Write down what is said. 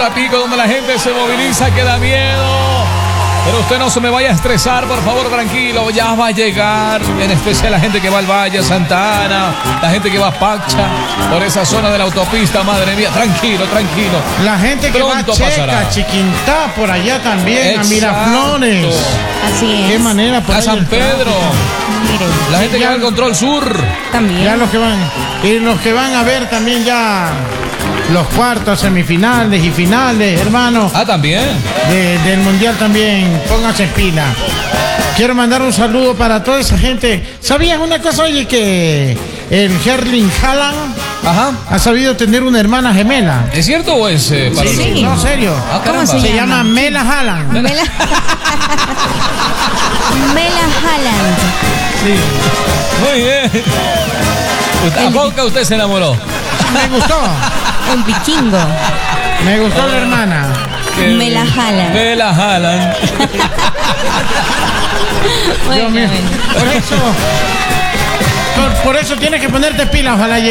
hora pico donde la gente se moviliza, que da miedo. Pero usted no se me vaya a estresar, por favor, tranquilo. Ya va a llegar, en especial la gente que va al Valle, Santa Ana, la gente que va a Pacha, por esa zona de la autopista, madre mía. Tranquilo, tranquilo. La gente que va a Checa, Chiquintá, por allá también, exacto, a Miraflores. Así es. Qué manera. A San Pedro. Miren, la gente que va al Control Sur. También. Ya los que van. Y los que van a ver también ya los cuartos, semifinales y finales, hermano. Ah, también. Del Mundial también. Pónganse pila. Quiero mandar un saludo para toda esa gente. ¿Sabías una cosa, oye, que el Erling Haaland ha sabido tener una hermana gemela? ¿Es cierto o es para sí, no, serio. Ah, ¿cómo se llama? Mela Haaland. Mela Haaland. Sí. Muy bien. ¿A poco usted se enamoró? Me gustó. El vikingo. Me gustó la hermana. Mela Haaland. Mela Haaland. Bueno, por eso tienes que ponerte pilas, ojalá llegue.